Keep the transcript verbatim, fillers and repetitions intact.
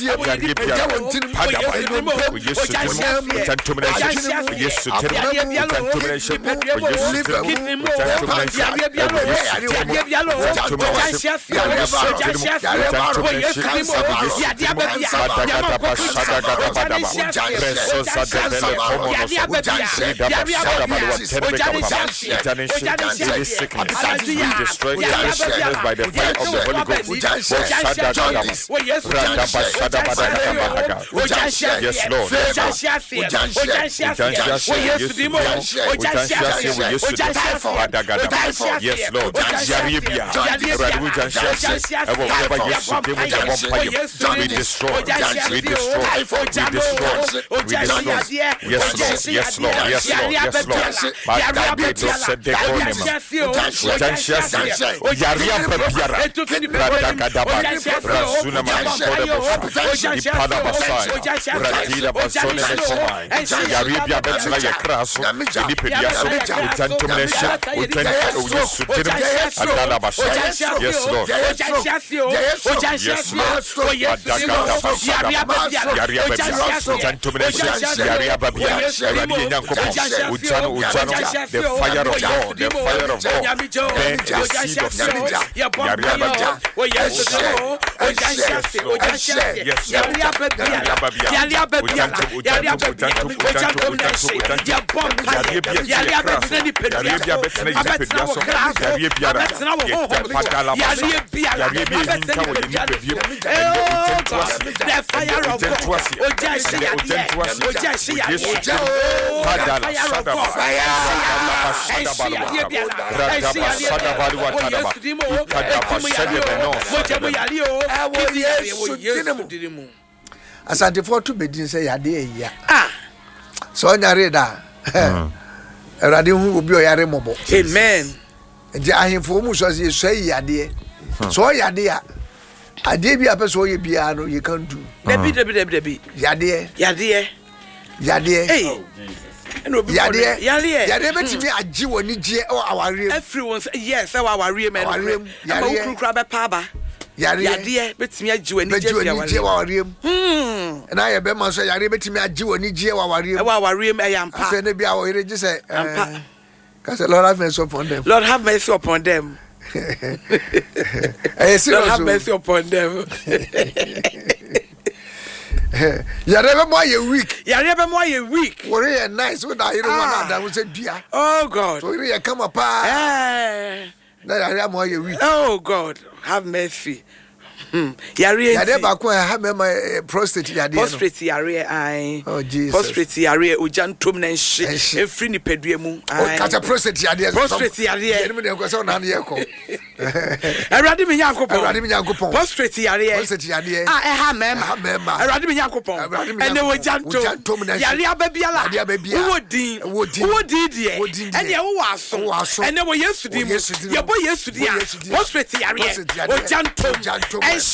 by the fire of the Holy Ghost. Yes, Lord. Yes, Lord. We destroy. We destroy. We destroy. We destroy. Yes, Lord. Yes, Lord. Yes, Lord. Yes, Lord. Yaria Papiara, Radakadaba, Rasuna Mansoda, Ipada Basai, Radila Basone, Yaribia Betla Yakraso, Nipediaso, Utantumesha, Utantum, Adala Basai. Yes, Lord. Yes, Lord. Yaria Babia, Utantumesha, Yaria Babia, Radia Utano, Utano, the fire of God, the fire of God. The seed of Senator. Oh, yes, Asante for to bedin say yade ya. Ah. So nyare da. Erade hu obi oyare mobo. Amen. Eje ahemfo mu so say so yade. So yade ya. Ade bi apeso oye bia no you can do. Debi debi debi debi. Yade. Yade. Yade. Hey. Yade. Yade. Yade betimi agi woni gie o aware. Everyone yes, aware men. Aware. Yade kukura be pa ba. Yare yade betimi agi woni gie aware. Hmm. Na ye be man so yare betimi agi woni gie aware. E wa aware me yampa. Afa ne bia wo ire gi say ampa. Cause Lord have mercy upon them. Lord have mercy upon them. Lord have mercy upon them. Yare be more ye weak. Yare be more ye weak. Worry nice with that you don't want that we say dia. Oh God. So you come up ah. Eh. Na yare more ye weak. Oh God, have mercy. Hmm. Yare yare ba ko ha me my prostate yare no. Prostate yare ai. Oh Jesus. Prostate yare ojantom na nhye. Efri ni padua mu. Oh catch prostate yare. Prostate yare. Yare me dey ko say na na ye ko. Erade me nyankopon. Erade me nyankopon. Prostate yare. Prostate yare. Ah eh ha mema. Ha mema. Erade me nyankopon. Ene ojantom. Yare ababiala. Yare ababia. Wo din. Wo din. Wo din die. Ene wo waso. Ene wo Yesu din. Ye bo Yesu din. Prostate yare. Ojantom.